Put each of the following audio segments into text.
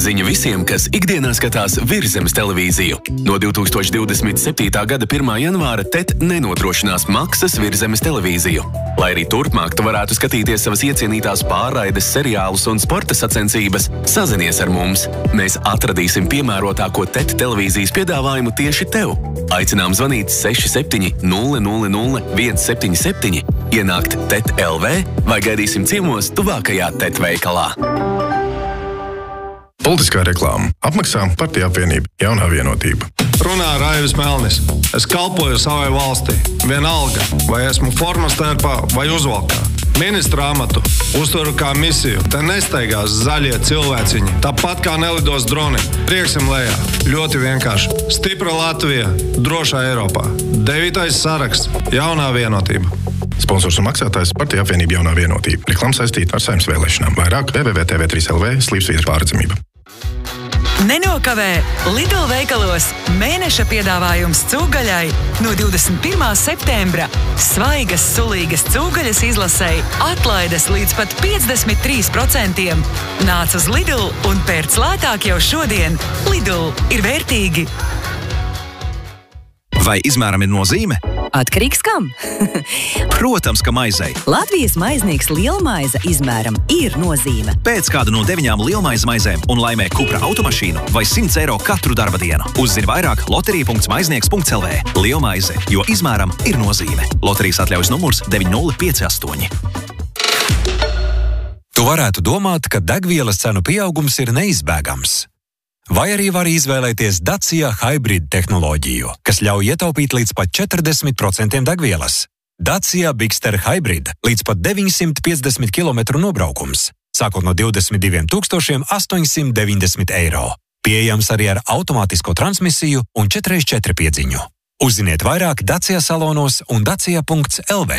Ziņa visiem, kas ikdienā skatās Virszemes televīziju. No 2027. gada 1. janvāra TET nenodrošinās maksas Virszemes televīziju. Lai arī turpmāk tu varētu skatīties savas iecienītās pārraides, seriālus un sporta sacensības, sazinies ar mums. Mēs atradīsim piemērotāko TET televīzijas piedāvājumu tieši tev. Aicinām zvanīt 67 000 177, ienākt TET LV vai gaidīsim ciemos tuvākajā TET veikalā. Politiskā reklāma. Apmaksā Partija apvienība Jaunā vienotība. Runā Raivis Melnis. Es kalpoju savai valstī. Vienalga, vai esmu formas tērpā vai uzvalkā. Ministra amatu uztveru kā misiju. Te nesteigās zaļie cilvēciņi. Tāpat kā nelidos droni. Prieksim lejā. Ļoti vienkārši. Stipra Latvija. Drošā Eiropā. 9. saraksts. Jaunā vienotība. Sponsors un maksātājs Partija apvienība Jaunā vienotība. Reklāma saistīta ar Saeimas vēlēšanām. Vairāk www.tv3lv /pārzemība. Nenokavē Lidl veikalos mēneša piedāvājums cūgaļai no 21. septembra. Svaigas, sulīgas cūgaļas izlasei atlaides līdz pat 53%. Nāc uz Lidl un pērc lētāk jau šodien. Lidl ir vērtīgi. Vai izmēram ir nozīme? Atkarīgs kam? Protams, ka maizei. Latvijas maiznieks lielmaize izmēram ir nozīme. Pēc kādu no 9 lielmaize maizēm un laimē Cupra automašīnu vai 100 eiro katru darba dienu. Uzzini vairāk loterija.maiznieks.lv. Lielmaize, jo izmēram ir nozīme. Loterijas atļaujas numurs 9058. Tu varētu domāt, ka degvielas cenu pieaugums ir neizbēgams. Vai arī var izvēlēties Dacia Hybrid tehnoloģiju, kas ļauj ietaupīt līdz pat 40% degvielas. Dacia Bigster Hybrid līdz pat 950 km nobraukums, sākot no 22 890 eiro. Pieejams arī ar automātisko transmisiju un 4x4 piedziņu. Uzziniet vairāk Dacia salonos un dacia.lv.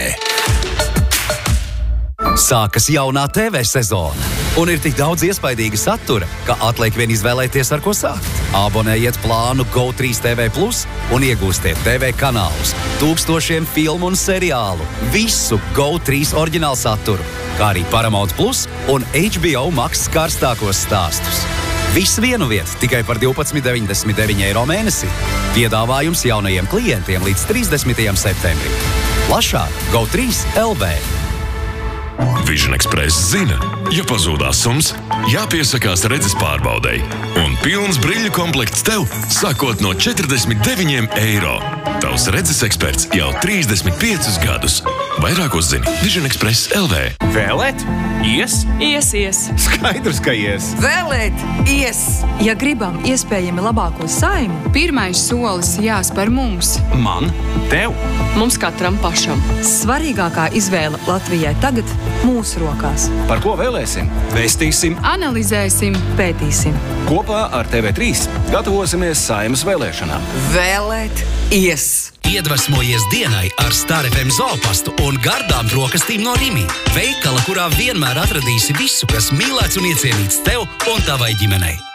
Sākas jaunā TV sezona, un ir tik daudz iespaidīga satura, ka atliek vien izvēlēties, ar ko sākt. Abonējiet plānu GO3 TV Plus un iegūstiet TV kanālus, tūkstošiem filmu un seriālu, visu GO3 oriģinālu saturu, kā arī Paramount Plus un HBO Max karstākos stāstus. Viss vienu vietu tikai par 12,99 eiro mēnesī. Piedāvājums jaunajiem klientiem līdz 30. septembrim. Plašāk GO3 LV. Vision Express zina, ja pazūdās sums, jāpiesakās redzes pārbaudei. Un pilns briļu komplekts tev, sākot no 49 eiro. Tavs redzes eksperts jau 35 gadus. Vairāk uzzini Vision Express LV. Vēlēt? Ies? Ies. Skaidrs, ka ies. Vēlēt? Ies. Ja gribam iespējami labāko Saeimu, pirmais solis jāspēr mums. Man? Tev? Mums katram pašam. Svarīgākā izvēle Latvijai tagad mūsu rokās. Par ko vēlēsim? Vēstīsim, Analizēsim, pētīsim. kopā ar TV3 gatavosimies Saeimas vēlēšanām. Vēlēt? Ies. Iedvesmojies dienai ar Star FM zoopastu un gardām brokastīm no Rimi. Veikala, kurā vienmēr atradīsi visu, kas mīlēts un iecienīts tev un tavai ģimenei.